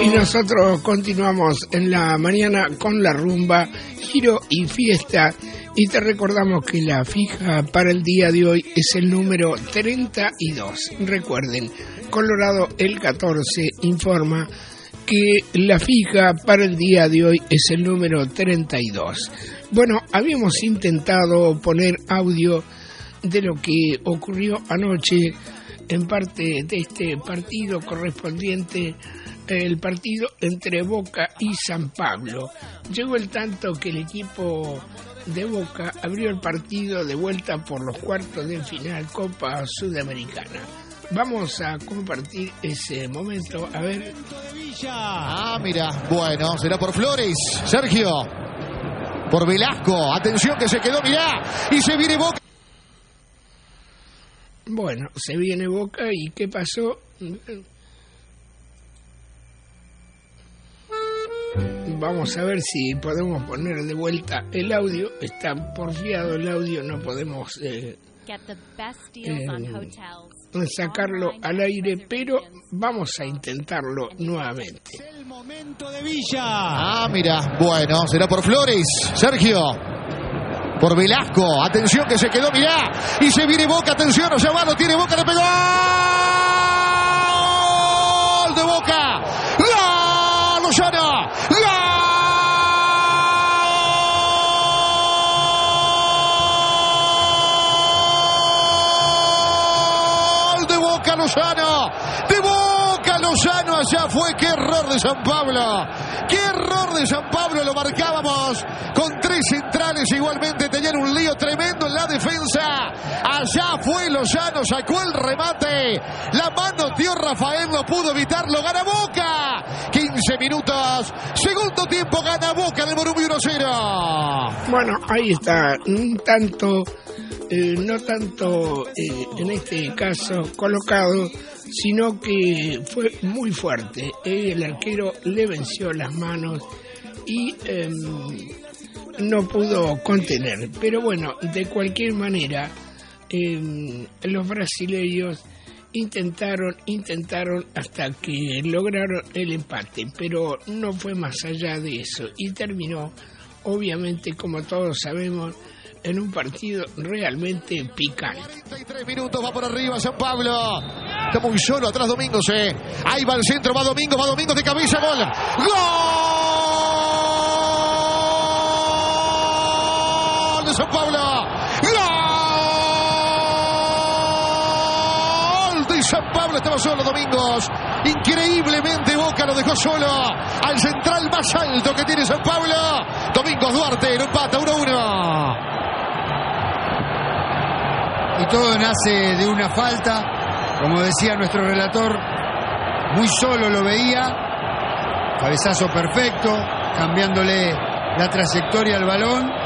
Y nosotros continuamos en la mañana con la rumba, giro y fiesta. Y te recordamos que la fija para el día de hoy es el número 32. Recuerden, Colorado el 14 informa que la fija para el día de hoy es el número 32. Bueno, habíamos intentado poner audio de lo que ocurrió anoche en parte de este partido correspondiente, el partido entre Boca y San Pablo. Llegó el tanto que el equipo de Boca abrió el partido de vuelta por los cuartos de final Copa Sudamericana. Vamos a compartir ese momento, a ver. Mira, bueno, será por Flores, Sergio, por Velasco, atención que se quedó, mirá, y se viene Boca. Bueno, se viene Boca y ¿qué pasó? Vamos a ver si podemos poner de vuelta el audio. Está porfiado el audio, no podemos sacarlo al aire, pero vamos a intentarlo nuevamente. El momento de Villa. Mira, bueno, será por Flores, Sergio, por Velasco, atención que se quedó, mirá, y se viene Boca, atención, allá va, lo tiene Boca, le pegó, ¡gol de Boca! ¡Gol, Lozano! ¡Gol de Boca, Lozano! ¡De Boca, Lozano! Allá fue, qué error de San Pablo, qué error de San Pablo, lo marcábamos con tres centrales, igualmente tenían un lío tremendo en la defensa. Allá fue Lozano, sacó el remate, la mano dio Rafael, no pudo evitarlo, gana Boca, 15 minutos, segundo tiempo, gana Boca en el Morumbi 1-0. Bueno, ahí está, un tanto, no tanto en este caso colocado, sino que fue muy fuerte. El arquero le venció las manos y no pudo contener. Pero bueno, de cualquier manera, los brasileños intentaron hasta que lograron el empate, pero no fue más allá de eso y terminó, obviamente, como todos sabemos, en un partido realmente picante. 43 minutos, va por arriba San Pablo. Está muy solo atrás Domingos, Ahí va el centro, va Domingos de cabeza, gol. ¡Gol de San Pablo! ¡Gol de San Pablo! Estaba solo Domingos. Increíblemente Boca lo dejó solo al central más alto que tiene San Pablo. Domingos Duarte lo empata 1-1. Y todo nace de una falta, como decía nuestro relator, muy solo lo veía, cabezazo perfecto, cambiándole la trayectoria al balón,